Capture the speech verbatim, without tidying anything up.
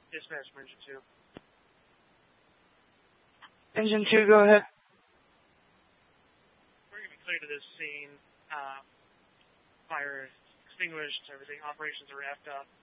Dispatch for engine two. Engine two, go ahead. We're going to be clear to this scene. Uh, fire is extinguished. Everything, operations are wrapped up.